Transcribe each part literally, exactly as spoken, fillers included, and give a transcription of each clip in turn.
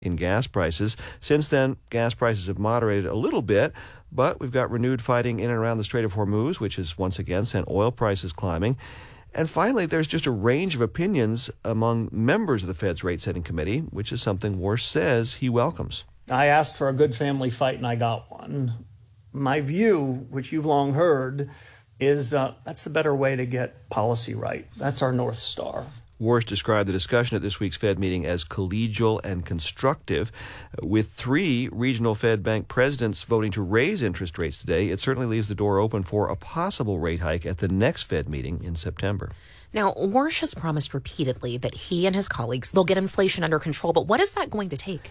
in gas prices. Since then, gas prices have moderated a little bit, but we've got renewed fighting in and around the Strait of Hormuz, which has once again sent oil prices climbing. And finally, there's just a range of opinions among members of the Fed's rate-setting committee, which is something Warsh says he welcomes. I asked for a good family fight, and I got one. My view, which you've long heard, is uh, that's the better way to get policy right. That's our North Star. Warsh described the discussion at this week's Fed meeting as collegial and constructive. With three regional Fed bank presidents voting to raise interest rates today, it certainly leaves the door open for a possible rate hike at the next Fed meeting in September. Now, Warsh has promised repeatedly that he and his colleagues, they'll get inflation under control, but what is that going to take?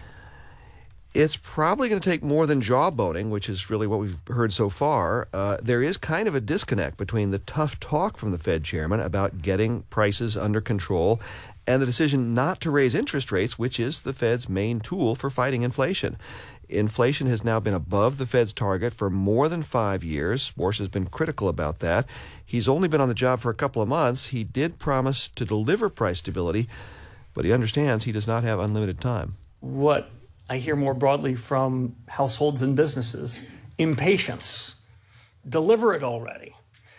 It's probably going to take more than jawboning, which is really what we've heard so far. Uh, there is kind of a disconnect between the tough talk from the Fed chairman about getting prices under control and the decision not to raise interest rates, which is the Fed's main tool for fighting inflation. Inflation has now been above the Fed's target for more than five years. Warsh has been critical about that. He's only been on the job for a couple of months. He did promise to deliver price stability, but he understands he does not have unlimited time. What I hear more broadly from households and businesses, impatience. Deliver it already.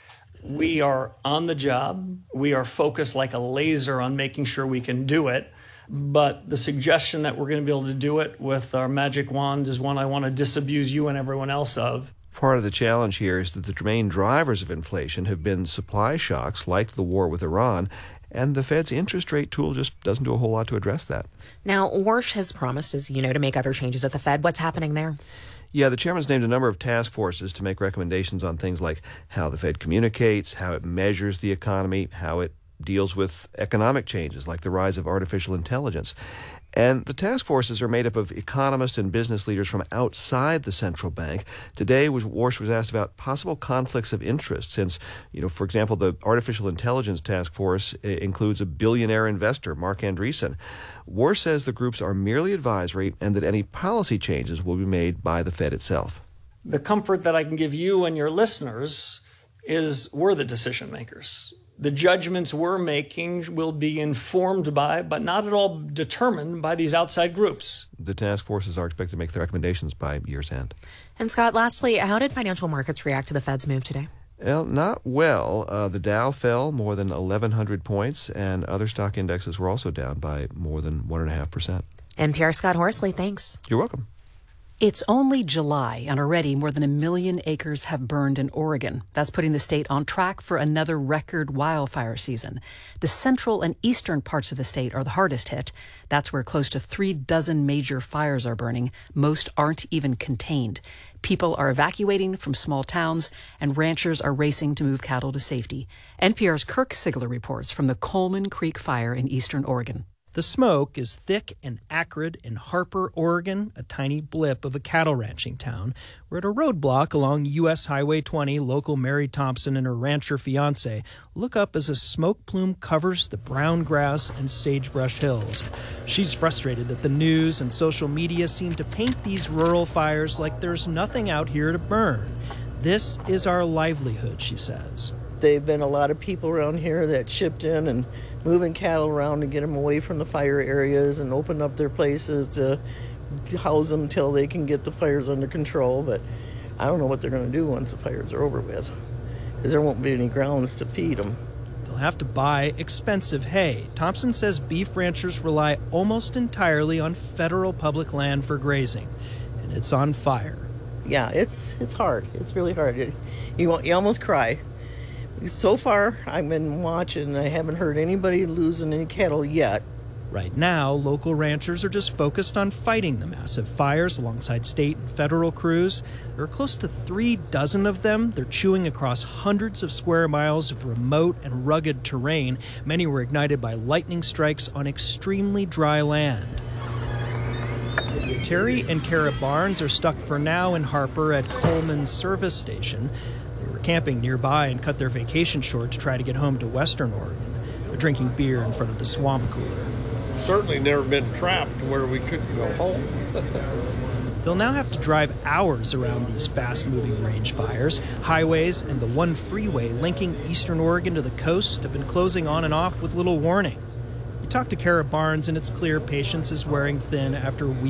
We are on the job. We are focused like a laser on making sure we can do it. But the suggestion that we're going to be able to do it with our magic wand is one I want to disabuse you and everyone else of. Part of the challenge here is that the main drivers of inflation have been supply shocks like the war with Iran, and the Fed's interest rate tool just doesn't do a whole lot to address that. Now, Warsh has promised, as you know, to make other changes at the Fed. What's happening there? Yeah, the chairman's named a number of task forces to make recommendations on things like how the Fed communicates, how it measures the economy, how it deals with economic changes like the rise of artificial intelligence. And the task forces are made up of economists and business leaders from outside the central bank. Today, was, Warsh was asked about possible conflicts of interest since, you know, for example, the artificial intelligence task force includes a billionaire investor, Mark Andreessen. Warsh says the groups are merely advisory and that any policy changes will be made by the Fed itself. The comfort that I can give you and your listeners is we're the decision makers. The judgments we're making will be informed by, but not at all determined by, these outside groups. The task forces are expected to make their recommendations by year's end. And Scott, lastly, how did financial markets react to the Fed's move today? Well, not well. Uh, the Dow fell more than eleven hundred points, and other stock indexes were also down by more than one point five percent. N P R Scott Horsley, thanks. You're welcome. It's only July, and already more than a million acres have burned in Oregon. That's putting the state on track for another record wildfire season. The central and eastern parts of the state are the hardest hit. That's where close to three dozen major fires are burning. Most aren't even contained. People are evacuating from small towns, and ranchers are racing to move cattle to safety. N P R's Kirk Sigler reports from the Coleman Creek Fire in eastern Oregon. The smoke is thick and acrid in Harper, Oregon, a tiny blip of a cattle ranching town. We're at a roadblock along U S Highway twenty. Local Mary Thompson and her rancher fiancé look up as a smoke plume covers the brown grass and sagebrush hills. She's frustrated that the news and social media seem to paint these rural fires like there's nothing out here to burn. This is our livelihood, she says. There have been a lot of people around here that shipped in and moving cattle around to get them away from the fire areas and open up their places to house them until they can get the fires under control. But I don't know what they're going to do once the fires are over with, because there won't be any grounds to feed them. They'll have to buy expensive hay. Thompson says beef ranchers rely almost entirely on federal public land for grazing, and it's on fire. Yeah, it's it's hard. It's really hard. You, you, you almost cry. So far, I've been watching, I haven't heard anybody losing any cattle yet. Right now, local ranchers are just focused on fighting the massive fires alongside state and federal crews. There are close to three dozen of them. They're chewing across hundreds of square miles of remote and rugged terrain. Many were ignited by lightning strikes on extremely dry land. Terry and Kara Barnes are stuck for now in Harper at Coleman Service Station. Camping nearby and cut their vacation short to try to get home to Western Oregon. They're drinking beer in front of the swamp cooler. Certainly never been trapped where we couldn't go home. They'll now have to drive hours around these fast-moving range fires. Highways and the one freeway linking eastern Oregon to the coast have been closing on and off with little warning. You talk to Kara Barnes, and it's clear patience is wearing thin after weeks